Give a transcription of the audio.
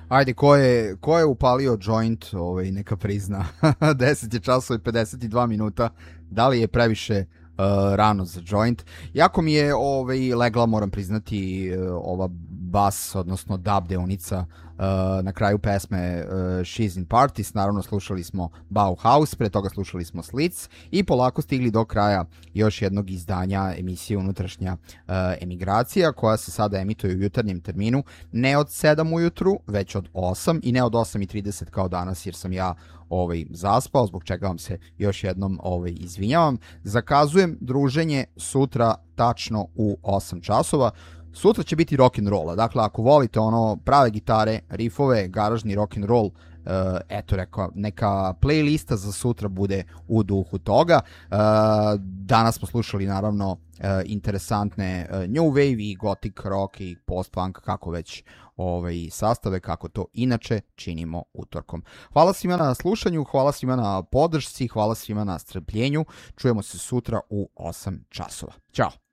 Ajde, ko je upalio joint, neka prizna. 10 je časova i 52 minuta. Da li je previše rano za joint? Jako mi je legla, moram priznati, ova bas, odnosno dub deonica na kraju pesme She's in Parties. Naravno, slušali smo Bauhaus, pre toga slušali smo Slits i polako stigli do kraja još jednog izdanja emisije Unutrašnja emigracija, koja se sada emituje u jutarnjem terminu, ne od 7 ujutru, već od 8 i ne od 8:30 kao danas, jer sam ja zaspao, zbog čega vam se još jednom izvinjavam. Zakazujem druženje sutra tačno u 8 časova. Sutra će biti rock'n'rolla, dakle ako volite ono prave gitare, rifove, garažni rock'n'roll, eto rekao, neka playlista za sutra bude u duhu toga. Danas smo slušali naravno interesantne new wave i gothic rock i post-punk, kako već sastave, kako to inače činimo utorkom. Hvala svima na slušanju, hvala svima na podršci, hvala svima na strpljenju. Čujemo se sutra u 8 časova. Ćao!